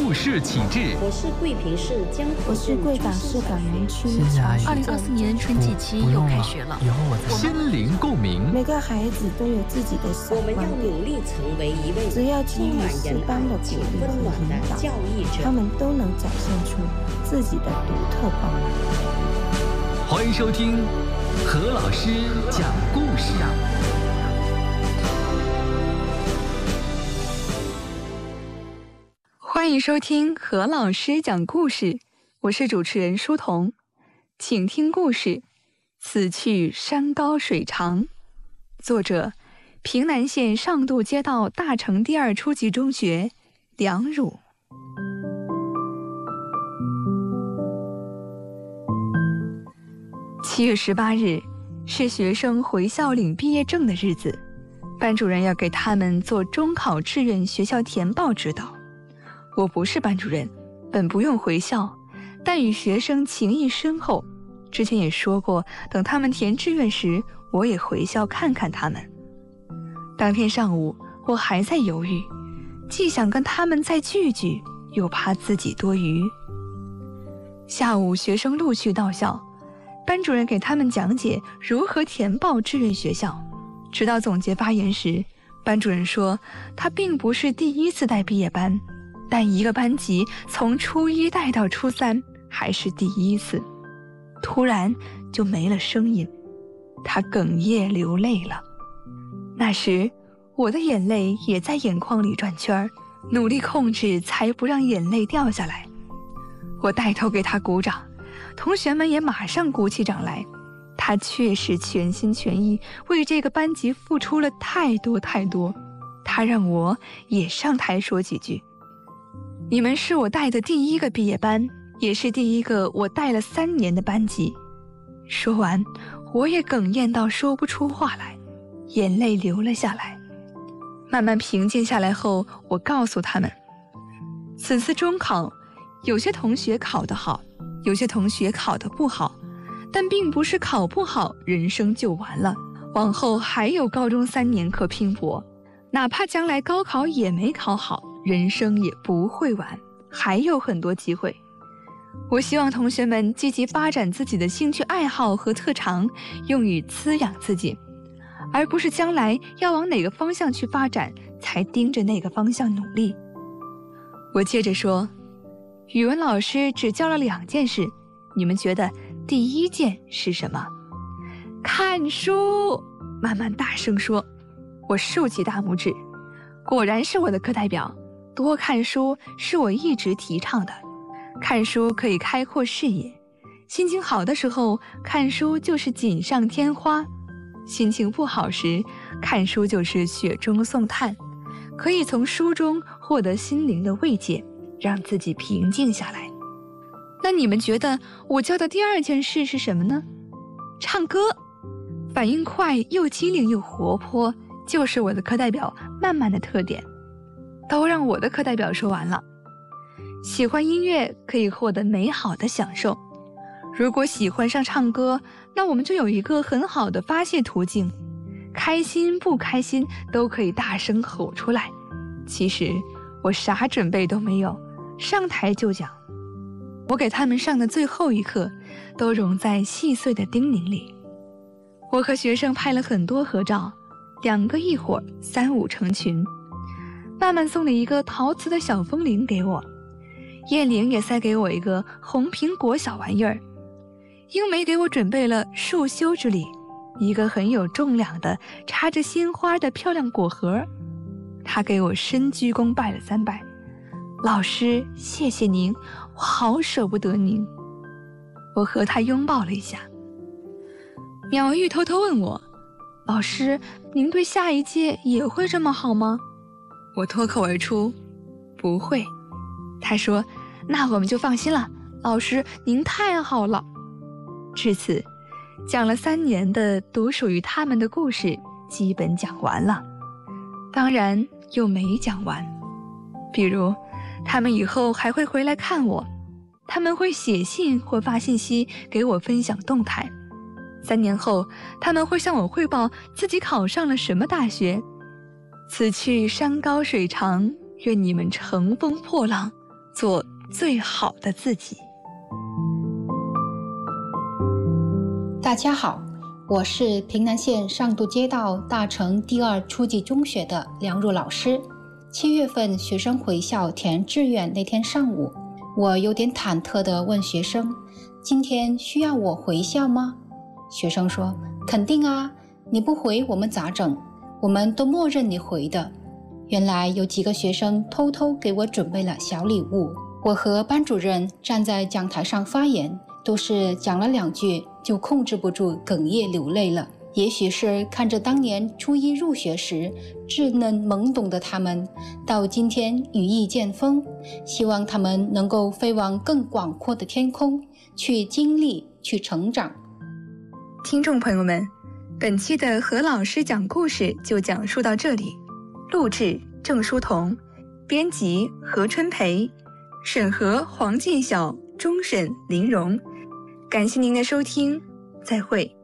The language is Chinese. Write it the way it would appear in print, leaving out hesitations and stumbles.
故事启智。 我是贵平市江我是贵港市港南区。 2024年春季期又开学了， 心灵共鸣。 每个孩子都有自己的闪我们要光点， 努力成为一位只要给予适当的鼓励和温暖的引导， 教育者。 他们都能展现出自己的独特光芒。 欢迎收听何老师讲故事。 欢迎收听何老师讲故事，我是主持人舒彤，请听故事《此去山高水长》，作者平南县上渡街道大成第2初级中学梁汝。7月18日是学生回校领毕业证的日子，班主任要给他们做中考志愿学校填报指导。我不是班主任，本不用回校，但与学生情谊深厚，之前也说过，等他们填志愿时，我也回校看看他们。当天上午，我还在犹豫，既想跟他们再聚聚，又怕自己多余。下午，学生陆续到校，班主任给他们讲解如何填报志愿学校。直到总结发言时，班主任说，他并不是第一次带毕业班，但一个班级从初1带到初3还是第一次。突然就没了声音，他哽咽流泪了。那时我的眼泪也在眼眶里转圈，努力控制才不让眼泪掉下来。我带头给他鼓掌，同学们也马上鼓起掌来。他确实全心全意为这个班级付出了太多太多，他让我也上台说几句。你们是我带的第一个毕业班，也是第一个我带了3年的班级。说完，我也哽咽到说不出话来，眼泪流了下来。慢慢平静下来后，我告诉他们，此次中考，有些同学考得好，有些同学考得不好，但并不是考不好，人生就完了。往后还有高中3年可拼搏，哪怕将来高考也没考好，人生也不会完，还有很多机会。我希望同学们积极发展自己的兴趣爱好和特长，用以滋养自己，而不是将来要往哪个方向去发展，才盯着那个方向努力。我接着说，语文老师只教了2件事，你们觉得第1件是什么？看书！慢慢大声说。我竖起大拇指，果然是我的课代表。多看书是我一直提倡的，看书可以开阔视野，心情好的时候看书就是锦上添花，心情不好时看书就是雪中送炭，可以从书中获得心灵的慰藉，让自己平静下来。那你们觉得我教的第2件事是什么呢？唱歌，反应快又机灵又活泼，就是我的课代表慢慢的特点。都让我的课代表说完了。喜欢音乐可以获得美好的享受，如果喜欢上唱歌，那我们就有一个很好的发泄途径，开心不开心都可以大声吼出来。其实我啥准备都没有，上台就讲。我给他们上的最后一课都融在细碎的叮咛里。我和学生拍了很多合照，2个一伙，3、5成群。慢慢送了一个陶瓷的小风铃给我，燕玲也塞给我一个红苹果小玩意儿，英梅给我准备了束修之礼，一个很有重量的插着鲜花的漂亮果盒。她给我深鞠躬拜了3拜，老师谢谢您，我好舍不得您。我和她拥抱了一下。苗玉偷偷问我，老师您对下一届也会这么好吗？我脱口而出，不会。他说，那我们就放心了，老师您太好了。至此，讲了3年的独属于他们的故事基本讲完了，当然又没讲完。比如他们以后还会回来看我，他们会写信或发信息给我分享动态。3年后，他们会向我汇报自己考上了什么大学。此去山高水长，愿你们乘风破浪， 做最好的自己。 大家好，我是平南县上渡街道大成第2初级中学的梁茹老师。7月份学生回校填志愿那天上午，我有点忐忑地问学生，今天需要我回校吗？学生说，肯定啊，你不回我们咋整？我们都默认你回的。原来有几个学生偷偷给我准备了小礼物。我和班主任站在讲台上发言，都是讲了2句就控制不住哽咽流泪了。也许是看着当年初一入学时稚嫩懵懂的他们，到今天羽翼渐丰，希望他们能够飞往更广阔的天空，去经历，去成长。 听众朋友们，本期的何老师讲故事就讲述到这里。录制郑书彤，编辑何春培，审核黄进晓，终审林荣。感谢您的收听，再会。